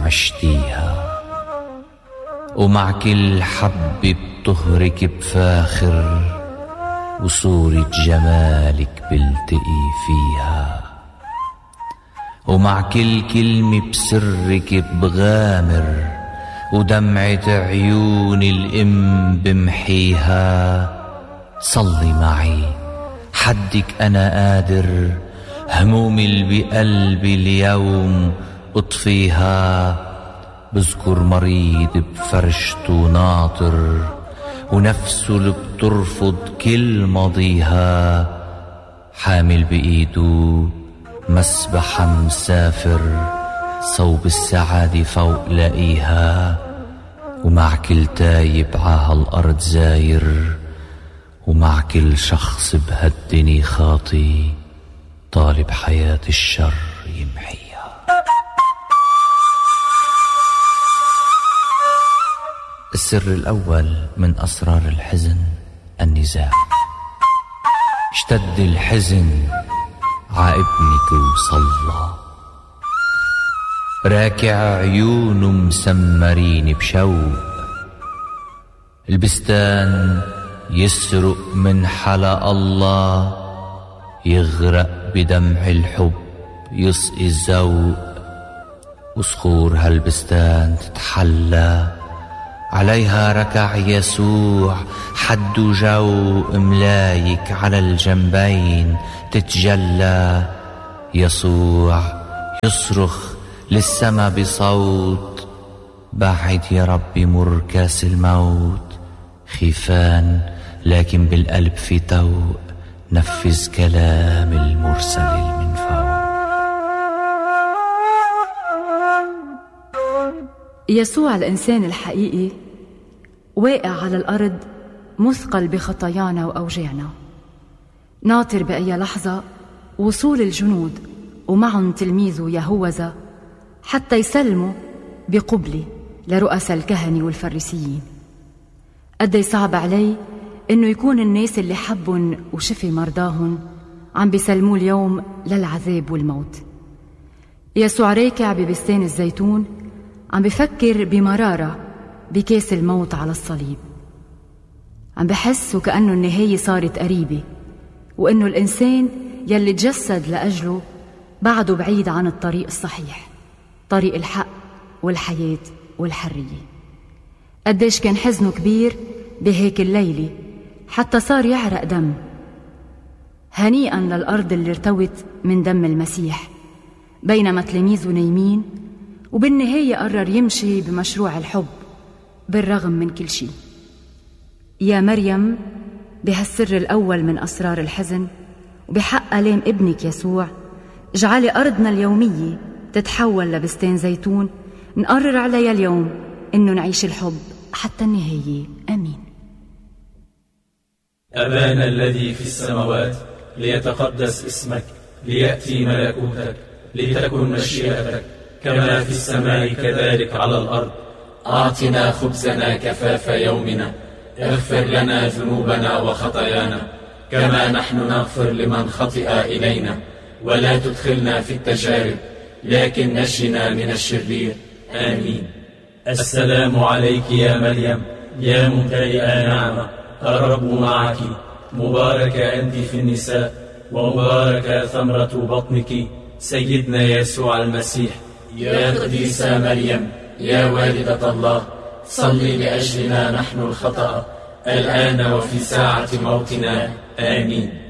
عشتيها، ومع كل حبة بطهرك بفاخر، وصورة جمالك بلتقي فيها، ومع كل كلمة بسرك بغامر، ودمعة عيون الأم بمحيها. صلي معي حدك أنا قادر، همومي اللي بقلبي اليوم أطفيها. بذكر مريض بفرشته ناطر، ونفسه اللي بترفض كل ماضيها. حامل بإيده مسبحة مسافر، صوب السعادة فوق لاقيها. ومع كل تايب عهالأرض زاير، ومع كل شخص بهالدنيا خاطي، طالب حياة الشر يمحيها. السر الأول من أسرار الحزن النزاع. اشتد الحزن عابنك وصلى، راكع عيونه مسمرين بشوق. البستان يسرق من حلا الله، يغرق بدمع الحب يسقي الذوق. وصخور هالبستان تتحلى، عليها ركع يسوع حد جو ملايك على الجنبين تتجلى. يسوع يصرخ للسما بصوت، بعد يا ربي مر كاس الموت. خيفان لكن بالقلب في توق، نفذ كلام المرسل من فوق. يسوع الإنسان الحقيقي واقع على الأرض، مثقل بخطايانا وأوجاعنا، ناطر بأي لحظة وصول الجنود ومعهم تلميذه يهوذا حتى يسلموا بقبلة لرؤساء الكهنة والفريسيين. قد صعب علي إنه يكون الناس اللي حبهم وشفي مرضاهم عم بيسلموه اليوم للعذاب والموت. يسوع راكع ببستان الزيتون عم بفكر بمرارة بكاس الموت على الصليب، عم بحس وكأنه النهاية صارت قريبة، وإنه الإنسان يلي تجسد لأجله بعده بعيد عن الطريق الصحيح، طريق الحق والحياة والحرية. قديش كان حزنه كبير بهيك الليلة حتى صار يعرق دم. هنيئا للأرض اللي ارتوت من دم المسيح، بينما تلاميذه نايمين، وبالنهاية قرر يمشي بمشروع الحب بالرغم من كل شيء. يا مريم، بهالسر الأول من أسرار الحزن وبحق آلام ابنك يسوع، اجعلي أرضنا اليومية تتحول لبستان زيتون نقرر عليها اليوم إنه نعيش الحب حتى النهاية. آمين. أبانا الذي في السماوات، ليتقدس اسمك، ليأتي ملكوتك، لتكن مشيئتك كما في السماء كذلك على الأرض. أعطنا خبزنا كفاف يومنا، اغفر لنا ذنوبنا وخطايانا كما نحن نغفر لمن خطئ إلينا، ولا تدخلنا في التجارب لكن نجنا من الشرير. آمين. السلام عليك يا مريم، يا ممتلئة نعمة، الرب معك، مباركة أنت في النساء، ومباركة ثمرة بطنك سيدنا يسوع المسيح. يا قديسة مريم، يا والدة الله، صلي لأجلنا نحن الخطأ، الآن وفي ساعة موتنا. آمين.